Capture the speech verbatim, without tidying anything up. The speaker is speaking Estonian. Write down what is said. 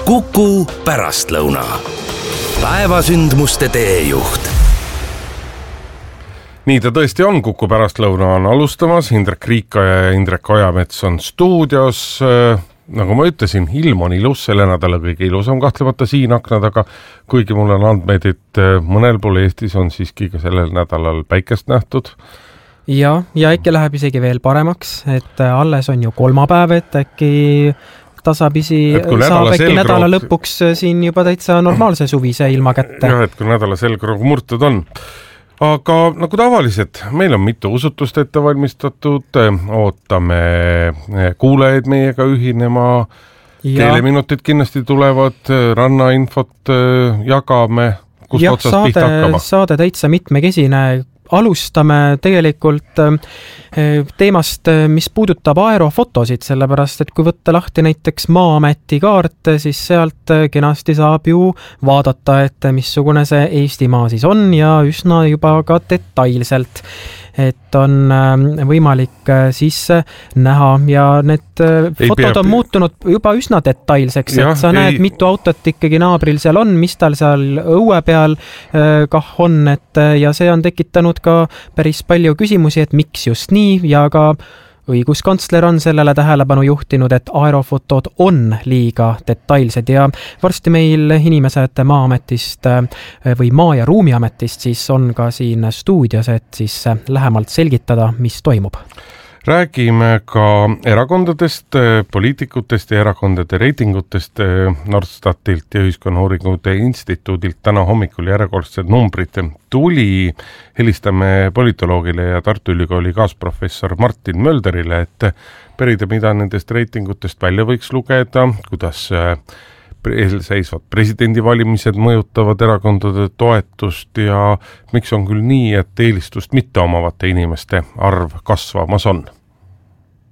Kuku pärastlõuna. Päevasündmuste teejuht. Nii ta tõesti on, Kuku pärastlõuna on alustamas, Indrek Riikoja ja Indrek Ojamets on stuudios. Nagu ma ütlesin, ilm on ilus, selle nädala kõige ilusam kahtlemata siin akna taga, kuigi mul on andmeid, et mõnel pool Eestis on siiski ka sellel nädalal päikest nähtud. Ja, ja äkki läheb isegi veel paremaks, et alles on ju kolmapäev, et äkki tasapisi saab äkki selgroog... nädala lõpuks siin juba täitsa normaalse suvise ilma kätte. Jah, et kui nädala selgroog murtud on. Aga nagu tavaliselt, meil on mitu usutust ette valmistatud, ootame kuulajaid meiega ühinema, teeleminutid kindlasti tulevad, rannainfot jagame, kust jah, otsast saade, pihta hakkama. Saade täitsa mitmekesine. Alustame tegelikult teemast, mis puudutab aerofotosid, sellepärast, et kui võtta lahti näiteks Maa-ameti kaart, siis sealt kenasti saab ju vaadata, et missugune see Eestimaa siis on ja üsna juba ka detailselt, et on võimalik sisse näha ja need ei fotod pea... on muutunud juba üsna detailseks, ja, et sa näed, ei... mitu autot ikkagi naabril seal on, mis tal seal õue peal kah on, et ja see on tekitanud ka päris palju küsimusi, et miks just nii, ja ka õiguskantsler on sellele tähelepanu juhtinud, et aerofotod on liiga detailsed ja varsti meil inimesed Maa-ametist või Maa- ja Ruumiametist siis on ka siin stuudios, et siis lähemalt selgitada, mis toimub. Räägime ka erakondadest, poliitikutest ja erakondade reitingutest. Nordstatilt ja Ühiskonnauuringute instituudilt täna hommikul järjekordsed numbrid tuli. Helistame politoloogile ja Tartu Ülikooli kaasprofessor Martin Mölderile, et perida, mida nendest reitingutest välja võiks lugeda, kuidas eelseisvad presidendivalimised mõjutavad erakondade toetust ja miks on küll nii, et eelistust mitte omavate inimeste arv kasvamas on.